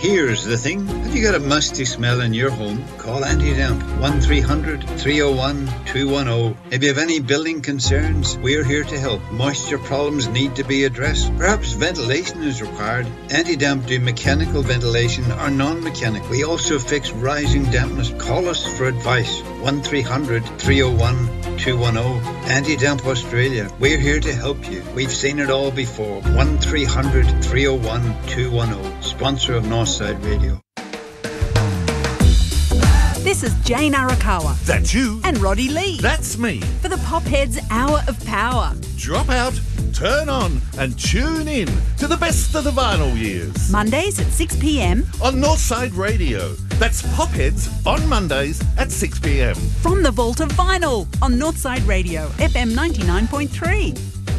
Here's the thing. Have you got a musty smell in your home? Call Anti-Damp 1300-301-210. If you have any building concerns, we're here to help. Moisture problems need to be addressed. Perhaps ventilation is required. Anti-Damp do mechanical ventilation or non-mechanical. We also fix rising dampness. Call us for advice. 1300-301-210. Anti-Damp Australia. We're here to help you. We've seen it all before. 1300-301-210. Sponsor of Northside Radio. This is Jane Arakawa. That's you. And Roddy Lee. That's me. For the Popheads Hour of Power. Drop out, turn on and tune in to the best of the vinyl years. Mondays at 6 p.m. on Northside Radio. That's Popheads on Mondays at 6 p.m. From the Vault of Vinyl on Northside Radio, FM 99.3.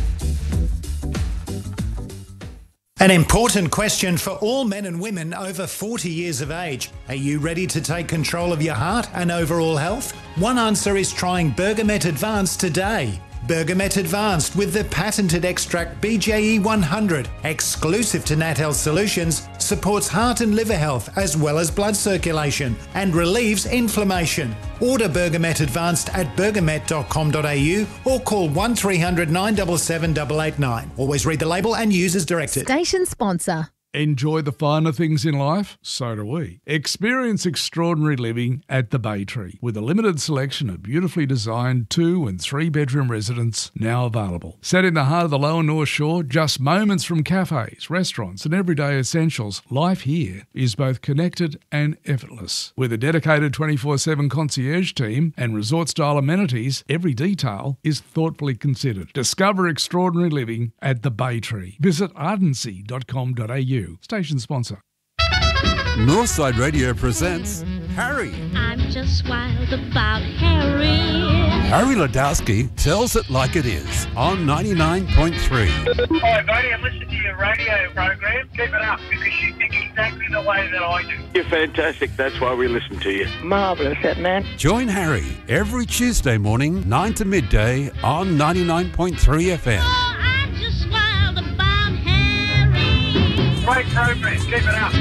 An important question for all men and women over 40 years of age. Are you ready to take control of your heart and overall health? One answer is trying Bergamet Advanced today. Bergamet Advanced with the patented extract BJE 100, exclusive to Nat Health Solutions, supports heart and liver health as well as blood circulation and relieves inflammation. Order Bergamet Advanced at bergamet.com.au or call 1300 977 889. Always read the label and use as directed. Station sponsor. Enjoy the finer things in life? So do we. Experience extraordinary living at the Bay Tree with a limited selection of beautifully designed 2- and 3-bedroom residences now available. Set in the heart of the Lower North Shore, just moments from cafes, restaurants and everyday essentials, life here is both connected and effortless. With a dedicated 24/7 concierge team and resort-style amenities, every detail is thoughtfully considered. Discover extraordinary living at the Bay Tree. Visit ardency.com.au. Station sponsor. Northside Radio presents Harry. I'm just wild about Harry. Harry Ladowski tells it like it is on 99.3. Hi, buddy. I'm listening to your radio program. Keep it up because you think exactly the way that I do. You're fantastic. That's why we listen to you. Marvellous, that man. Join Harry every Tuesday morning, 9 to midday on 99.3 FM. Oh, I'm just wild about Harry. Great program. Keep it up.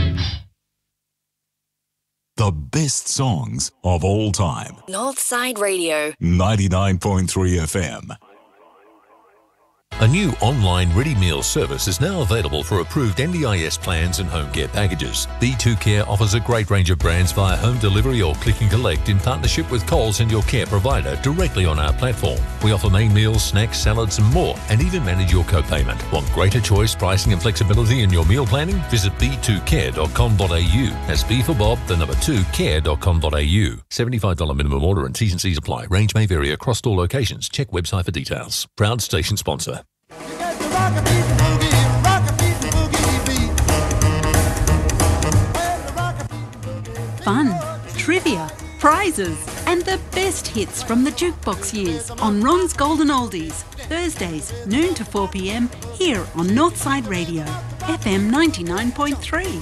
The best songs of all time. Northside Radio. 99.3 FM. A new online ready meal service is now available for approved NDIS plans and home care packages. B2 Care offers a great range of brands via home delivery or click and collect in partnership with Coles and your care provider directly on our platform. We offer main meals, snacks, salads and more, and even manage your co-payment. Want greater choice, pricing and flexibility in your meal planning? Visit b2care.com.au. That's B for Bob, the number 2, care.com.au. $75 minimum order and T's and C's apply. Range may vary across store locations. Check website for details. Proud station sponsor. Fun, trivia, prizes, and the best hits from the jukebox years on Ron's Golden Oldies. Thursdays, noon to 4 p.m. here on Northside Radio, FM 99.3.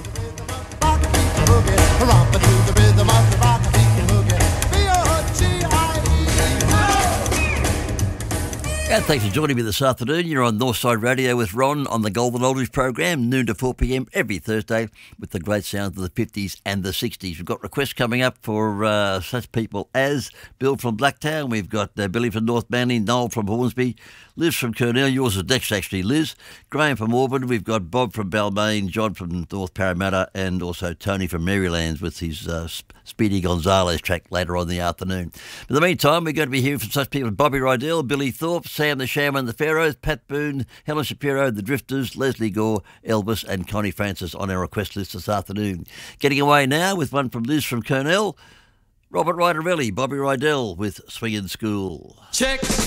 And thanks for joining me this afternoon. You're on Northside Radio with Ron on the Golden Oldies program, noon to 4 p.m. every Thursday with the great sounds of the 50s and the 60s. We've got requests coming up for such people as Bill from Blacktown. We've got Billy from North Manly, Noel from Hornsby, Liz from Kurnell. Yours is next, actually, Liz. Graham from Auburn. We've got Bob from Balmain, John from North Parramatta, and also Tony from Marylands with his Speedy Gonzales track later on in the afternoon. In the meantime, we're going to be hearing from such people as Bobby Rydell, Billy Thorpe, Sam the Shaman, the Pharaohs, Pat Boone, Helen Shapiro, the Drifters, Leslie Gore, Elvis and Connie Francis on our request list this afternoon. Getting away now with one from Liz from Kurnell, Robert Ryderelli, Bobby Rydell with Swingin' School. Check.